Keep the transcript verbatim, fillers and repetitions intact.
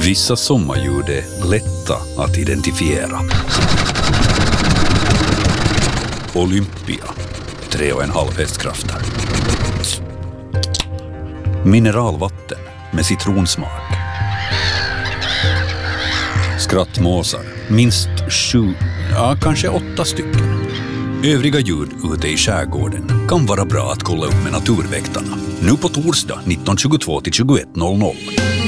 Vissa sommarljud är lätta att identifiera. Olympia, tre och en halv hästkrafter. Mineralvatten med citronsmak. Skrattmåsar, minst sju, ja kanske åtta stycken. Övriga ljud ute i skärgården kan vara bra att kolla upp med naturväktarna. Nu på torsdag nitton tjugotvå till tjugoett noll noll.